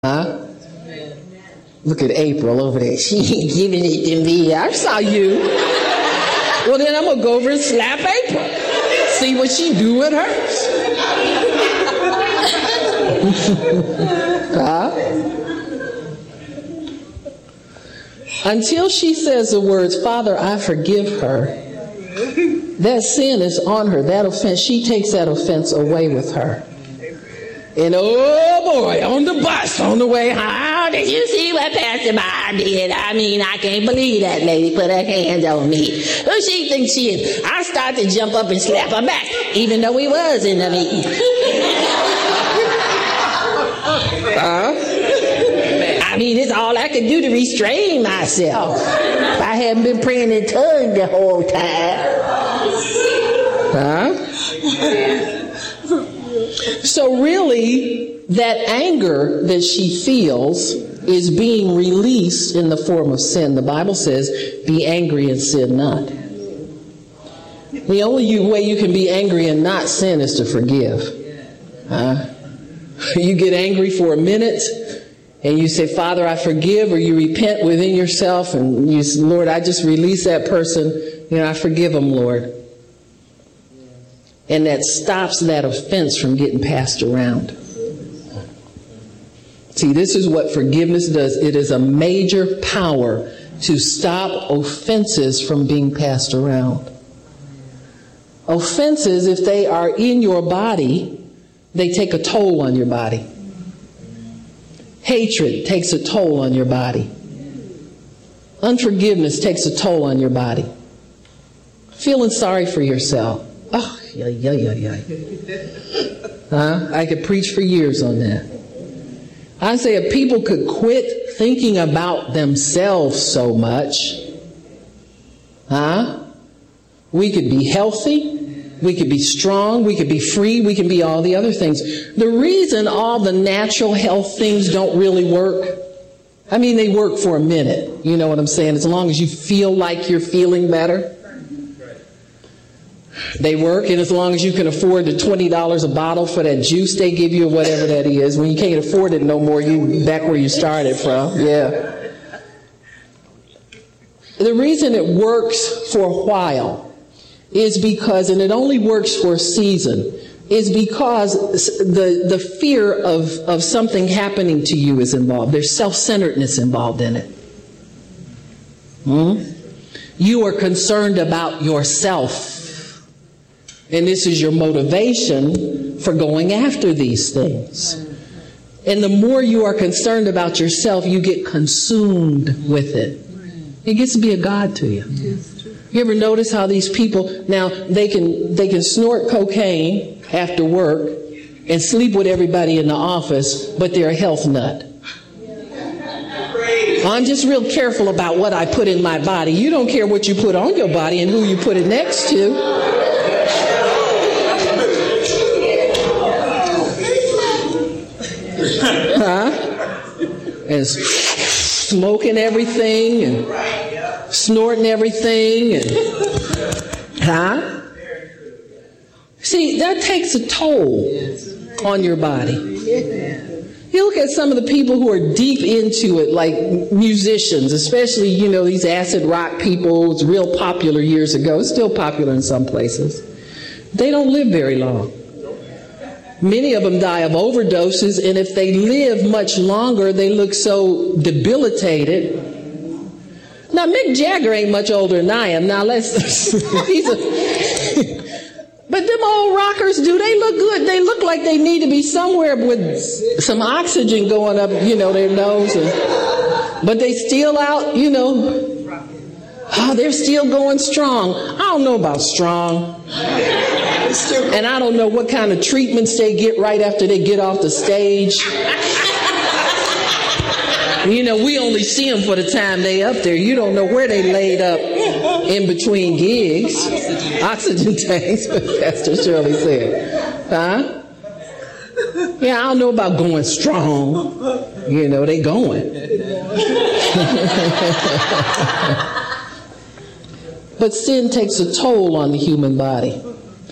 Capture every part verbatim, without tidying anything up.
Huh? Look at April over there. She ain't giving it to me. I saw you. Well, then I'm going to go over and slap April. See what she do with hers. Huh? Until she says the words, Father, I forgive her, that sin is on her. That offense, she takes that offense away with her. And oh boy, on the bus, on the way home, did you see what Pastor Bob did? I mean, I can't believe that lady put her hands on me. Who she thinks she is? I start to jump up and slap her back, even though we was in the meeting. uh, I mean, it's all I could do to restrain myself. I hadn't been praying in tongues the whole time. Huh? So really, that anger that she feels is being released in the form of sin. The Bible says, be angry and sin not. The only way you can be angry and not sin is to forgive. Huh? You get angry for a minute and you say, Father, I forgive, or you repent within yourself and you say, Lord, I just release that person. You know, I forgive them, Lord. And that stops that offense from getting passed around. See, this is what forgiveness does. It is a major power to stop offenses from being passed around. Offenses, if they are in your body, they take a toll on your body. Hatred takes a toll on your body. Unforgiveness takes a toll on your body. Feeling sorry for yourself. Oh, yeah, yeah, yeah, yeah. Huh? I could preach for years on that. I say if people could quit thinking about themselves so much, huh? We could be healthy, we could be strong, we could be free, we can be all the other things. The reason all the natural health things don't really work, I mean, they work for a minute. You know what I'm saying? As long as you feel like you're feeling better. They work, and as long as you can afford the twenty dollars a bottle for that juice they give you or whatever that is, when you can't afford it no more, you back where you started from. Yeah. The reason it works for a while is because, and it only works for a season, is because the, the fear of, of something happening to you is involved. There's self-centeredness involved in it. Hmm? You are concerned about yourself. And this is your motivation for going after these things. And the more you are concerned about yourself, you get consumed with it. It gets to be a god to you. You ever notice how these people, now they can they can snort cocaine after work and sleep with everybody in the office, but they're a health nut. I'm just real careful about what I put in my body. You don't care what you put on your body and who you put it next to. Huh? And smoking everything and snorting everything and huh? See, that takes a toll on your body. You look at some of the people who are deep into it, like musicians, especially, you know, these acid rock people. It was real popular years ago. It's still popular in some places. They don't live very long. Many of them die of overdoses, and if they live much longer, they look so debilitated. Now, Mick Jagger ain't much older than I am. Now, let's... he's a, but them old rockers, do they look good? They look like they need to be somewhere with some oxygen going up, you know, their nose. And, but they still out, you know... Oh, they're still going strong. I don't know about strong. And I don't know what kind of treatments they get right after they get off the stage. You know, we only see them for the time they up there. You don't know where they laid up in between gigs. Oxygen tanks, Pastor Shirley said. Huh? Yeah, I don't know about going strong. You know, they going. But sin takes a toll on the human body.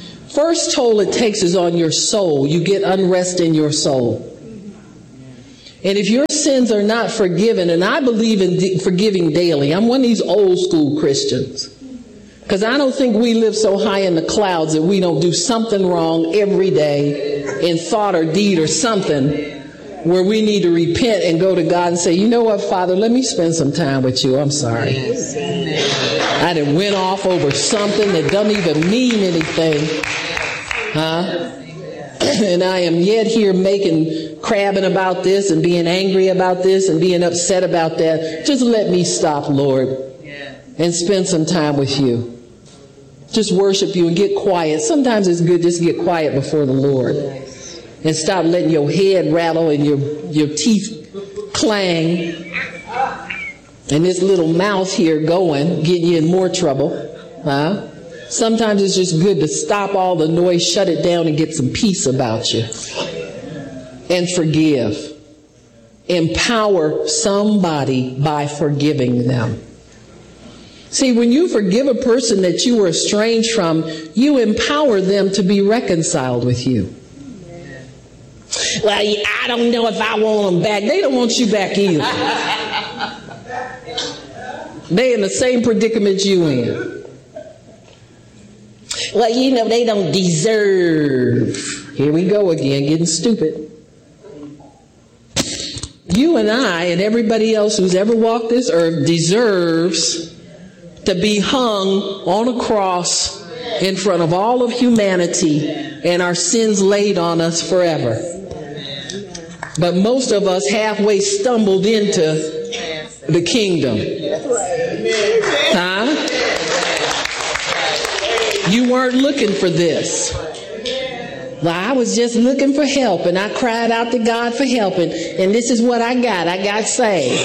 First toll it takes is on your soul. You get unrest in your soul. And if your sins are not forgiven, and I believe in de- forgiving daily. I'm one of these old school Christians. Because I don't think we live so high in the clouds that we don't do something wrong every day in thought or deed or something where we need to repent and go to God and say, you know what, Father, let me spend some time with you. I'm sorry. I done went off over something that doesn't even mean anything. Huh? And I am yet here making, crabbing about this and being angry about this and being upset about that. Just let me stop, Lord, and spend some time with you. Just worship you and get quiet. Sometimes it's good just to get quiet before the Lord and stop letting your head rattle and your, your teeth clang and this little mouth here going, getting you in more trouble. Huh? Sometimes it's just good to stop all the noise, shut it down, and get some peace about you. And forgive. Empower somebody by forgiving them. See, when you forgive a person that you were estranged from, you empower them to be reconciled with you. Well, I don't know if I want them back. They don't want you back either. They in the same predicament you in. Well, you know, they don't deserve. Here we go again, getting stupid. You and I and everybody else who's ever walked this earth deserves to be hung on a cross in front of all of humanity and our sins laid on us forever. But most of us halfway stumbled into the kingdom. Huh? You weren't looking for this. Well, I was just looking for help, and I cried out to God for help, and, and this is what I got. I got saved.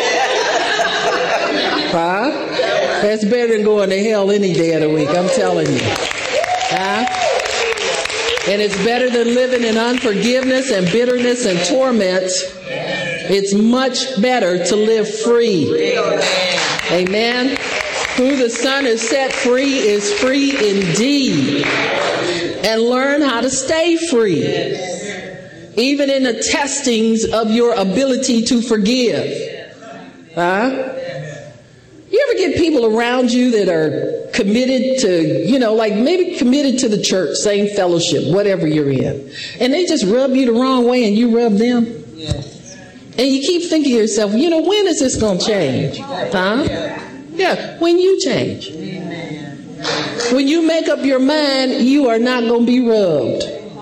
Huh? That's better than going to hell any day of the week, I'm telling you. Huh? And it's better than living in unforgiveness and bitterness and torment. It's much better to live free. Amen. Who the Son has set free is free indeed. And learn how to stay free. Even in the testings of your ability to forgive. Huh? You ever get people around you that are committed to, you know, like maybe committed to the church, same fellowship, whatever you're in. And they just rub you the wrong way and you rub them? Yes. And you keep thinking to yourself, you know, when is this going to change? Huh? Yeah, when you change. When you make up your mind, you are not going to be rubbed.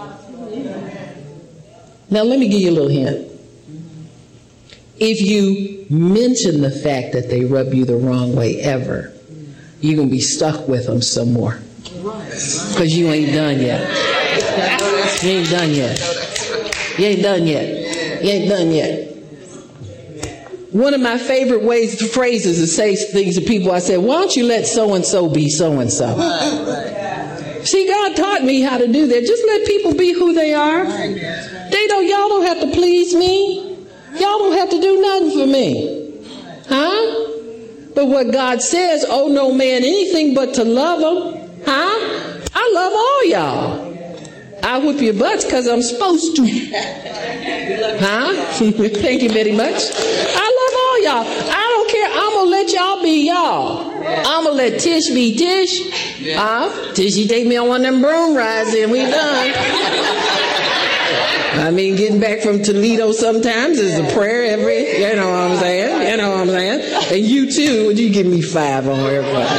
Now, let me give you a little hint. If you mention the fact that they rub you the wrong way ever, you're going to be stuck with them some more. Because you ain't done yet. You ain't done yet. You ain't done yet. You ain't done yet. One of my favorite ways, phrases to say things to people, I say, why don't you let so-and-so be so-and-so? See, God taught me how to do that. Just let people be who they are. They don't, y'all don't have to please me. Y'all don't have to do nothing for me. Huh? But what God says, owe no man anything but to love them. Huh? I love all y'all. I whip your butts because I'm supposed to. Huh? Thank you very much. I love all y'all. I don't care. I'm going to let y'all be y'all. I'm going to let Tish be Tish. Huh? Tishy take me on one of them broom rides and we done. I mean, getting back from Toledo sometimes is a prayer every, you know what I'm saying? You know what I'm saying? And you too, would you give me five on everybody?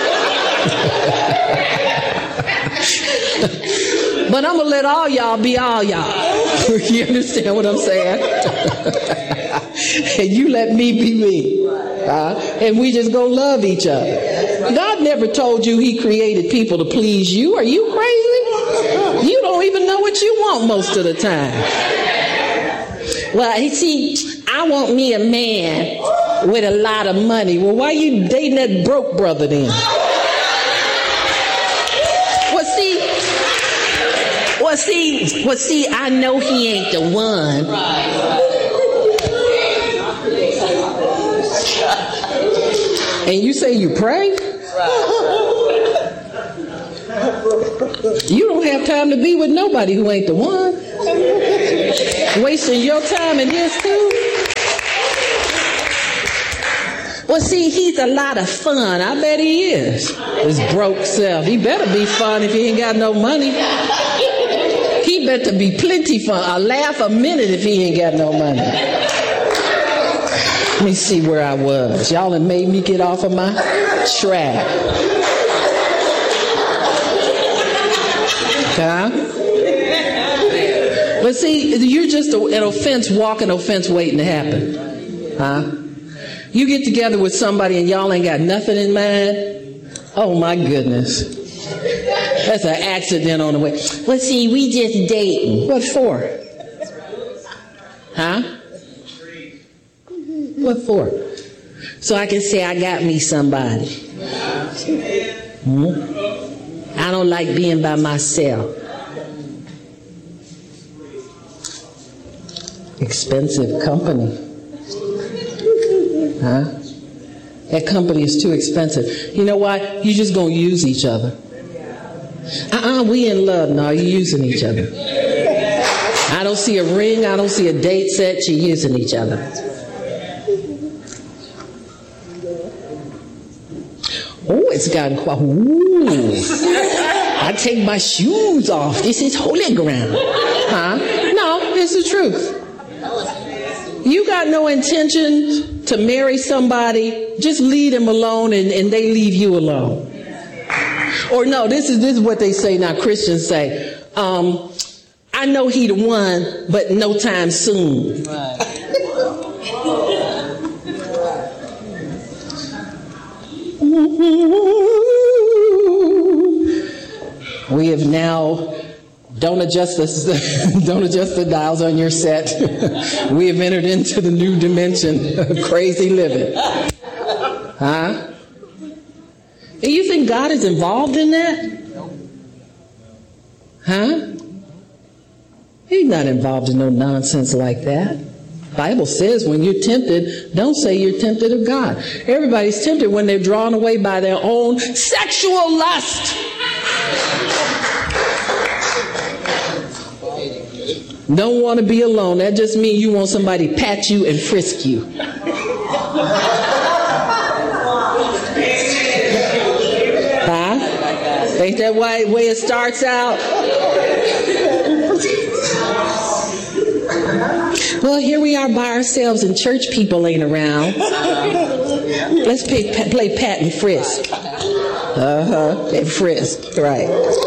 But I'm going to let all y'all be all y'all. You understand what I'm saying? And you let me be me. Uh, and we just go love each other. God never told you he created people to please you. Are you crazy? You don't even know what you want most of the time. Well, you see, I want me a man with a lot of money. Well, why you dating that broke brother then? Well, see, well, see, well, see, I know he ain't the one. And you say you pray? You don't have time to be with nobody who ain't the one. Wasting your time and his too? Well, see, he's a lot of fun. I bet he is. His broke self. He better be fun if he ain't got no money. He better be plenty fun. A laugh a minute if he ain't got no money. Let me see where I was. Y'all have made me get off of my track. Huh? But see, you're just an offense, walking offense waiting to happen. Huh? You get together with somebody and y'all ain't got nothing in mind. Oh my goodness. That's an accident on the way. Well, see, we just dating. What for? Huh? What for? So I can say I got me somebody. Hmm? I don't like being by myself. Expensive company. Huh? That company is too expensive. You know why? You're just going to use each other. Uh-uh, we in love. No, you're using each other. I don't see a ring. I don't see a date set. You're using each other. Oh, it's gotten quite... Ooh. I take my shoes off. This is holy ground. Huh? No, it's the truth. You got no intention to marry somebody, just leave them alone and, and they leave you alone. Or no, this is this is what they say now, Christians say, um, I know he the one, but no time soon. Right. We have now... Don't adjust this. Don't adjust the dials on your set. We have entered into the new dimension of crazy living. Huh? And you think God is involved in that? Huh? He's not involved in no nonsense like that. The Bible says when you're tempted, don't say you're tempted of God. Everybody's tempted when they're drawn away by their own sexual lust. Don't want to be alone. That just means you want somebody to pat you and frisk you. Huh? Ain't that why, way it starts out? Well, here we are by ourselves and church people ain't around. Let's play, play pat and frisk. Uh-huh. And frisk. Right.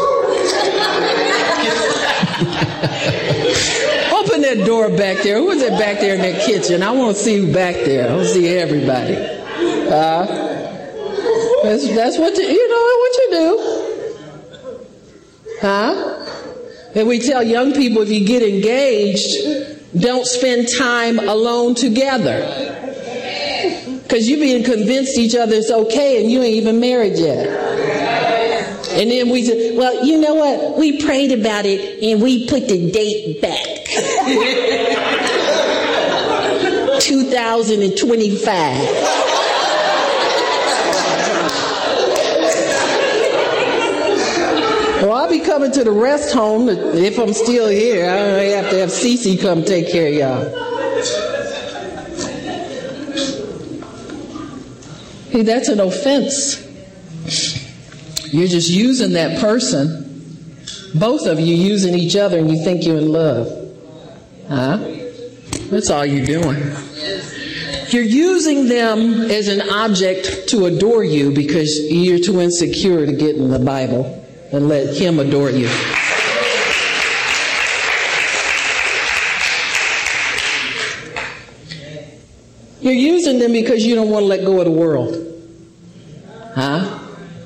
Open that door back there. Who is that back there in that kitchen? I want to see who back there. I want to see everybody. Uh, that's, that's what you, you know what you do. Huh? And we tell young people if you get engaged, don't spend time alone together. Because you're being convinced each other it's okay and you ain't even married yet. And then we said, well, you know what? We prayed about it and we put the date back. two thousand twenty-five. Well, I'll be coming to the rest home if I'm still here. I have to have Cece come take care of y'all. Hey, that's an offense. You're just using that person. Both of you using each other and you think you're in love. Huh? That's all you're doing. You're using them as an object to adore you because you're too insecure to get in the Bible and let him adore you. You're using them because you don't want to let go of the world. Huh?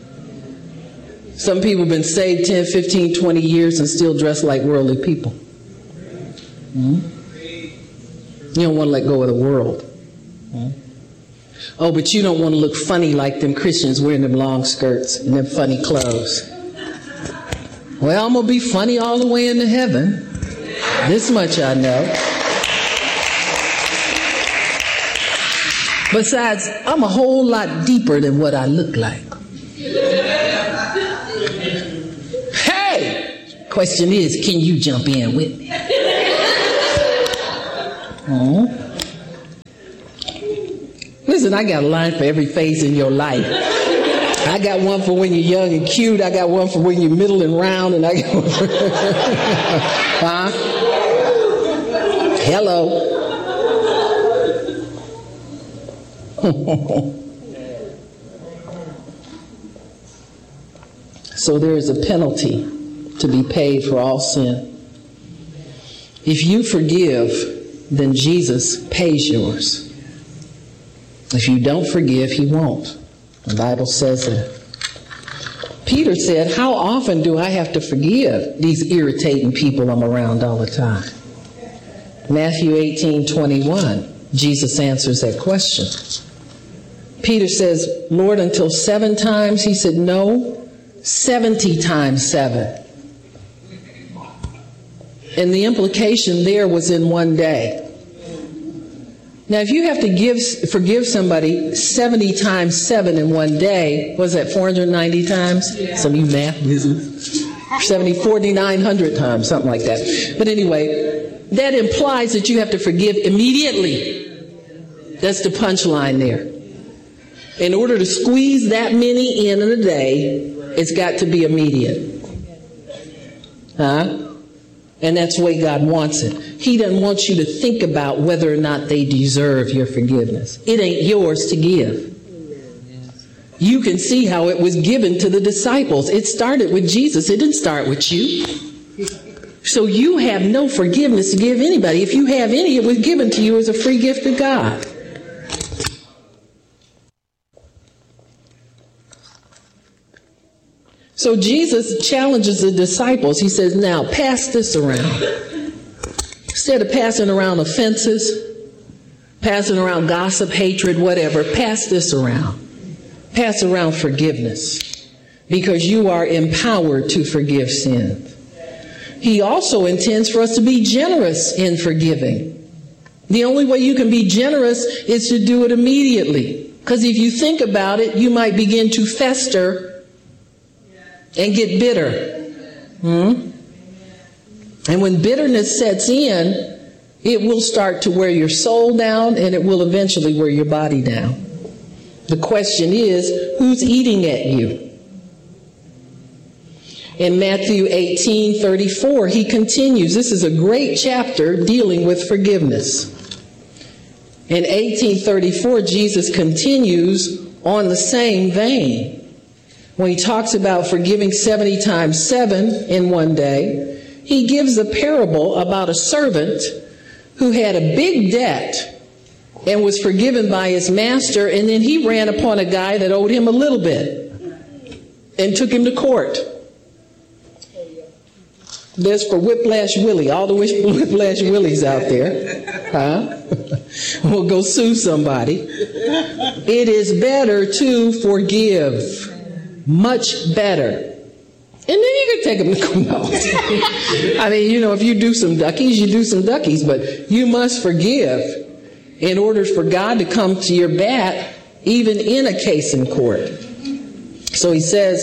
Some people have been saved ten, fifteen, twenty years and still dress like worldly people. Hmm? You don't want to let go of the world. Hmm? Oh, but you don't want to look funny like them Christians wearing them long skirts and them funny clothes. Well, I'm going to be funny all the way into heaven. This much I know. Besides, I'm a whole lot deeper than what I look like. Hey! Question is, can you jump in with me? Oh. Listen, I got a line for every phase in your life. I got one for when you're young and cute. I got one for when you're middle and round. And I got one for... huh? Hello. So there is a penalty to be paid for all sin. If you forgive, then Jesus pays yours. If you don't forgive, he won't. The Bible says that. Peter said, how often do I have to forgive these irritating people I'm around all the time? Matthew eighteen twenty-one, Jesus answers that question. Peter says, Lord, until seven times? He said, no, seventy times seven. And the implication there was in one day. Now, if you have to give, forgive somebody seventy times seven in one day, was that four hundred ninety times? Yeah. Some of you math business. seventy, forty-nine hundred times, something like that. But anyway, that implies that you have to forgive immediately. That's the punchline there. In order to squeeze that many in in a day, it's got to be immediate. Huh? And that's the way God wants it. He doesn't want you to think about whether or not they deserve your forgiveness. It ain't yours to give. You can see how it was given to the disciples. It started with Jesus. It didn't start with you. So you have no forgiveness to give anybody. If you have any, it was given to you as a free gift of God. So Jesus challenges the disciples. He says, now pass this around. Instead of passing around offenses, passing around gossip, hatred, whatever, pass this around. Pass around forgiveness, because you are empowered to forgive sins. He also intends for us to be generous in forgiving. The only way you can be generous is to do it immediately. Because if you think about it, you might begin to fester and get bitter. Hmm? And when bitterness sets in, it will start to wear your soul down, and it will eventually wear your body down. The question is, who's eating at you? In Matthew eighteen thirty-four, he continues. This is a great chapter dealing with forgiveness. In eighteen thirty-four, Jesus continues on the same vein. When he talks about forgiving seventy times seven in one day, he gives a parable about a servant who had a big debt and was forgiven by his master, and then he ran upon a guy that owed him a little bit and took him to court. There's for Whiplash Willie, all the Whiplash Willies out there. Huh? We'll go sue somebody. It is better to forgive. Much better. And then you can take them to court. I mean, you know, if you do some duckies, you do some duckies, but you must forgive in order for God to come to your bat, even in a case in court. So he says,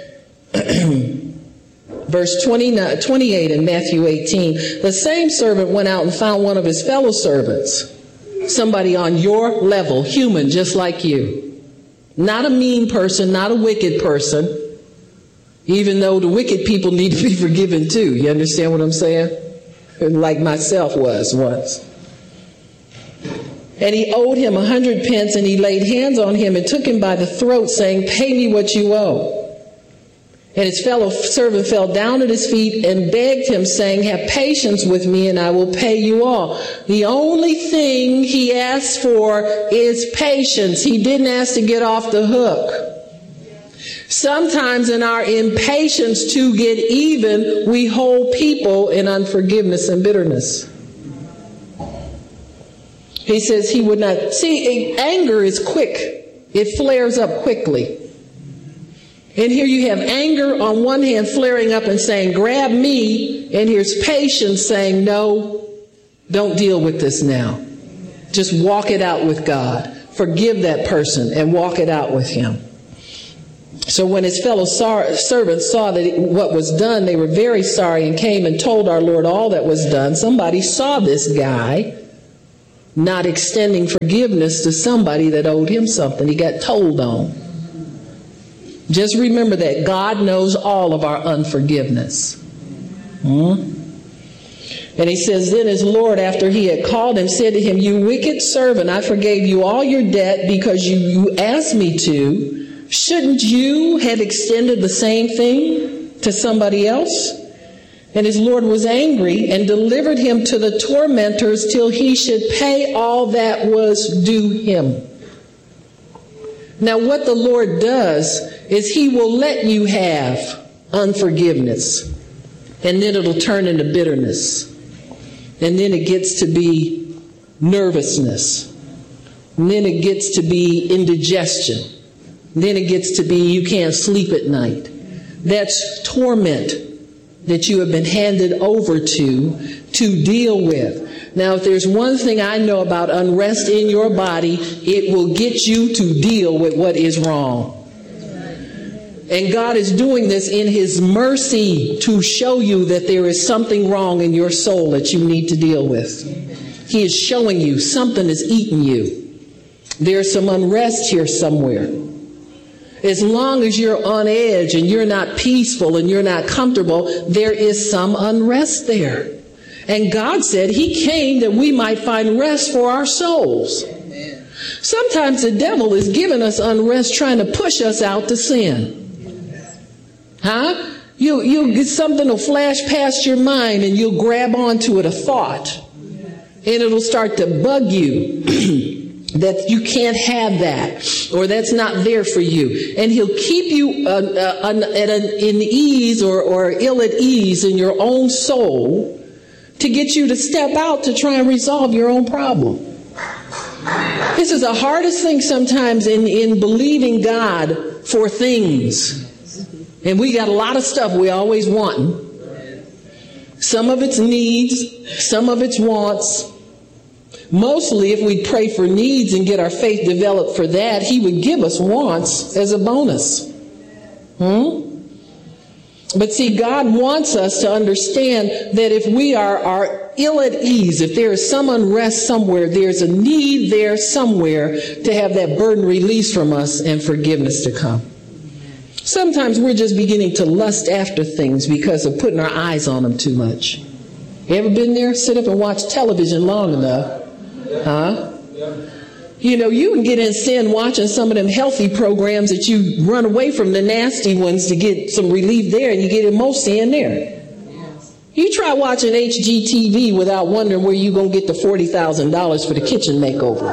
verse twenty-nine, twenty-eight in Matthew eighteen, the same servant went out and found one of his fellow servants, somebody on your level, human, just like you. Not a mean person, not a wicked person, even though the wicked people need to be forgiven too. You understand what I'm saying? Like myself was once. And he owed him a hundred pence, and he laid hands on him and took him by the throat, saying, pay me what you owe. And his fellow servant fell down at his feet and begged him, saying, have patience with me, and I will pay you all. The only thing he asked for is patience. He didn't ask to get off the hook. Sometimes in our impatience to get even, we hold people in unforgiveness and bitterness. He says he would not. See, anger is quick. It flares up quickly. And here you have anger on one hand flaring up and saying, grab me. And here's patience saying, no, don't deal with this now. Just walk it out with God. Forgive that person and walk it out with him. So when his fellow servants saw that what was done, they were very sorry and came and told our Lord all that was done. Somebody saw this guy not extending forgiveness to somebody that owed him something he got told on. Just remember that God knows all of our unforgiveness. Hmm? And he says, then his Lord, after he had called him, said to him, you wicked servant, I forgave you all your debt because you, you asked me to. Shouldn't you have extended the same thing to somebody else? And his Lord was angry and delivered him to the tormentors till he should pay all that was due him. Now what the Lord does is he will let you have unforgiveness, and then it'll turn into bitterness. And then it gets to be nervousness. And then it gets to be indigestion. And then it gets to be you can't sleep at night. That's torment that you have been handed over to to deal with. Now, if there's one thing I know about unrest in your body, it will get you to deal with what is wrong. And God is doing this in his mercy to show you that there is something wrong in your soul that you need to deal with. He is showing you something is eating you. There's some unrest here somewhere. As long as you're on edge and you're not peaceful and you're not comfortable, there is some unrest there. And God said he came that we might find rest for our souls. Sometimes the devil is giving us unrest, trying to push us out to sin. Huh? You, you get something will flash past your mind and you'll grab onto it, a thought. And it'll start to bug you that you can't have that, or that's not there for you. And he'll keep you uh, uh, at an, in ease or, or ill at ease in your own soul to get you to step out to try and resolve your own problem. This is the hardest thing sometimes in, in believing God for things. And we got a lot of stuff we always want. Some of it's needs, some of it's wants. Mostly if we pray for needs and get our faith developed for that, he would give us wants as a bonus. Hmm? But see, God wants us to understand that if we are, are ill at ease, if there is some unrest somewhere, there's a need there somewhere to have that burden released from us and forgiveness to come. Sometimes we're just beginning to lust after things because of putting our eyes on them too much. You ever been there? Sit up and watch television long enough. Huh? You know, you can get in sin watching some of them healthy programs that you run away from the nasty ones to get some relief there, and you get in most sin there. You try watching H G T V without wondering where you're going to get the forty thousand dollars for the kitchen makeover.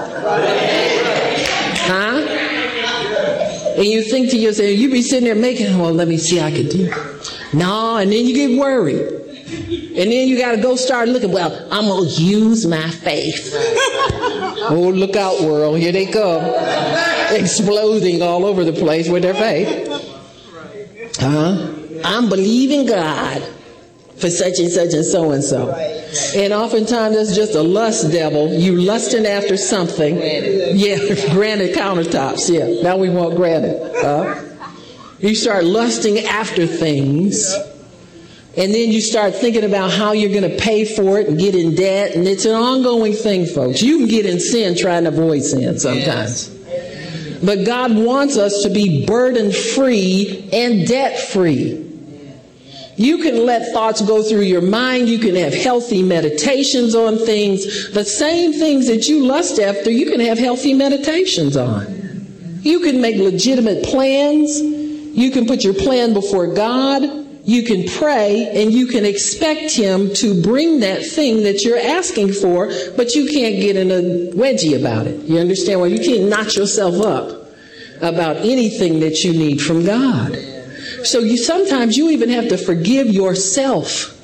Huh? And you think to yourself, you be sitting there making, well, let me see how I can do it. No, and then you get worried. And then you got to go start looking, well, I'm going to use my faith. Oh, look out, world. Here they come. Exploding all over the place with their faith. Huh? I'm believing God for such and such and so and so. And oftentimes it's just a lust devil. You lusting after something. Yeah, granite countertops. Yeah, now we want granite. Huh? You start lusting after things. And then you start thinking about how you're going to pay for it and get in debt. And it's an ongoing thing, folks. You can get in sin trying to avoid sin sometimes. But God wants us to be burden-free and debt-free. You can let thoughts go through your mind. You can have healthy meditations on things. The same things that you lust after, you can have healthy meditations on. You can make legitimate plans. You can put your plan before God. You can pray, and you can expect him to bring that thing that you're asking for, but you can't get in a wedgie about it. You understand? Well, you can't knock yourself up about anything that you need from God. So you sometimes you even have to forgive yourself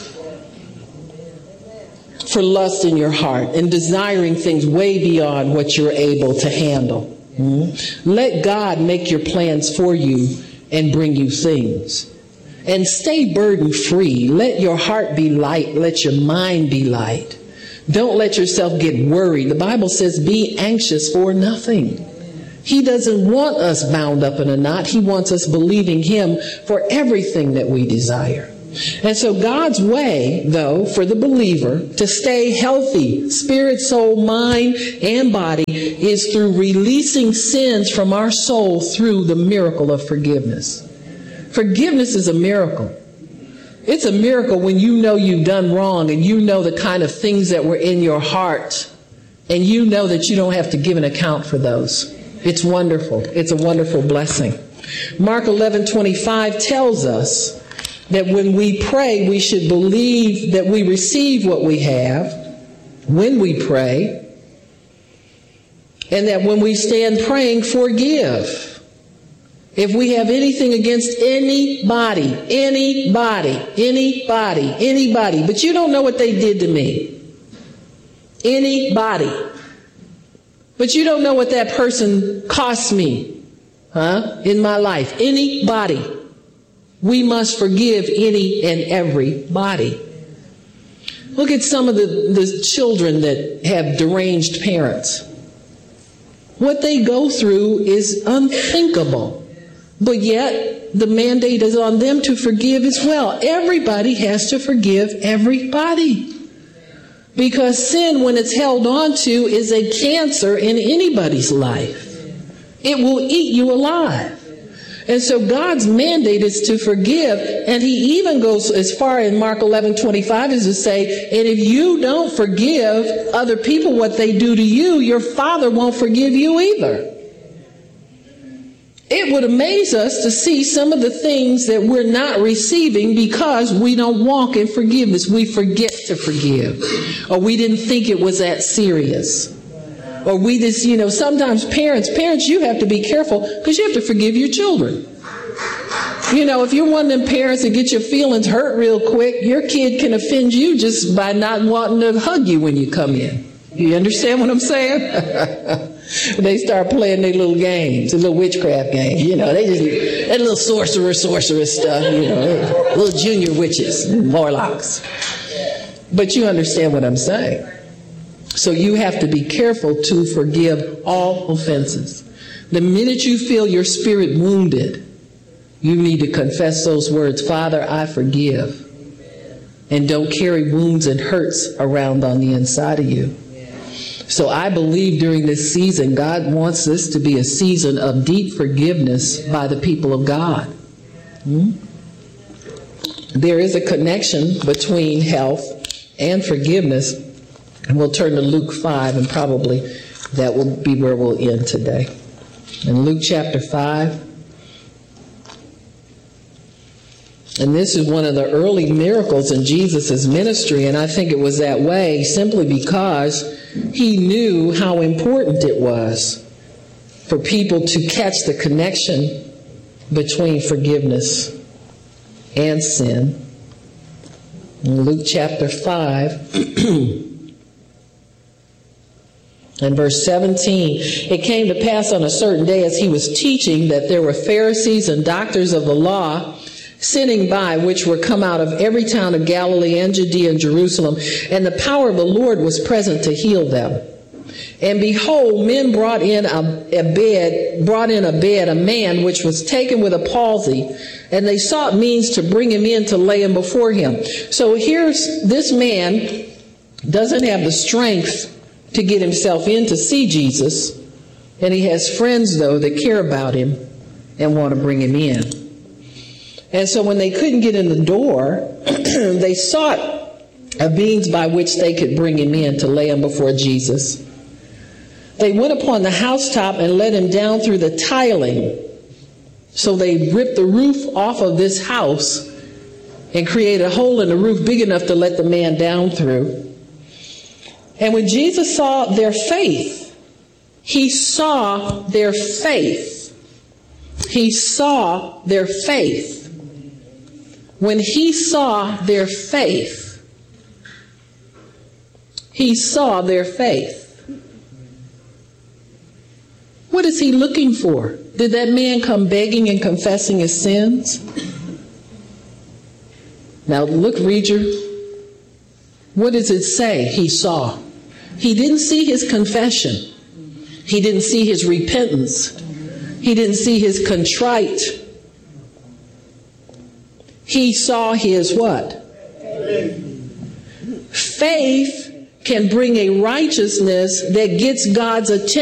for lust in your heart and desiring things way beyond what you're able to handle. Mm-hmm. Let God make your plans for you and bring you things. And stay burden-free. Let your heart be light. Let your mind be light. Don't let yourself get worried. The Bible says, be anxious for nothing. He doesn't want us bound up in a knot. He wants us believing him for everything that we desire. And so God's way, though, for the believer to stay healthy, spirit, soul, mind, and body, is through releasing sins from our soul through the miracle of forgiveness. Forgiveness is a miracle. It's a miracle when you know you've done wrong and you know the kind of things that were in your heart and you know that you don't have to give an account for those. It's wonderful. It's a wonderful blessing. Mark eleven twenty-five tells us that when we pray, we should believe that we receive what we have when we pray, and that when we stand praying, forgive. If we have anything against anybody, anybody, anybody, anybody, but you don't know what they did to me. Anybody. But you don't know what that person cost me, huh, in my life. Anybody. We must forgive any and everybody. Look at some of the, the children that have deranged parents. What they go through is unthinkable. But yet, the mandate is on them to forgive as well. Everybody has to forgive everybody. Because sin, when it's held on to, is a cancer in anybody's life. It will eat you alive. And so God's mandate is to forgive. And he even goes as far in Mark eleven twenty-five as to say, and if you don't forgive other people what they do to you, your Father won't forgive you either. It would amaze us to see some of the things that we're not receiving because we don't walk in forgiveness. We forget to forgive. Or we didn't think it was that serious. Or we just, you know, sometimes parents, parents, you have to be careful because you have to forgive your children. You know, if you're one of them parents that get your feelings hurt real quick, your kid can offend you just by not wanting to hug you when you come in. You understand what I'm saying? They start playing their little games, their little witchcraft games. You know, they just, that little sorcerer, sorceress stuff, you know, little junior witches, warlocks. But you understand what I'm saying. So you have to be careful to forgive all offenses. The minute you feel your spirit wounded, you need to confess those words, Father, I forgive. And don't carry wounds and hurts around on the inside of you. So I believe during this season, God wants this to be a season of deep forgiveness by the people of God. Hmm? There is a connection between health and forgiveness. And we'll turn to Luke five, and probably that will be where we'll end today. In Luke chapter five. And this is one of the early miracles in Jesus' ministry, and I think it was that way simply because he knew how important it was for people to catch the connection between forgiveness and sin. In Luke chapter five, and verse seventeen, it came to pass on a certain day as he was teaching that there were Pharisees and doctors of the law sitting by, which were come out of every town of Galilee and Judea and Jerusalem, and the power of the Lord was present to heal them. And behold, men brought in a, a bed, brought in a bed, a man which was taken with a palsy, and they sought means to bring him in to lay him before him. So here's this man doesn't have the strength to get himself in to see Jesus, and he has friends though that care about him and want to bring him in. And so when they couldn't get in the door, they sought a means by which they could bring him in to lay him before Jesus. They went upon the housetop and let him down through the tiling. So they ripped the roof off of this house and created a hole in the roof big enough to let the man down through. And when Jesus saw their faith, he saw their faith. He saw their faith. When he saw their faith, he saw their faith. What is he looking for? Did that man come begging and confessing his sins? Now look, reader. What does it say he saw? He didn't see his confession. He didn't see his repentance. He didn't see his contrite. he saw his what? Faith can bring a righteousness that gets God's attention.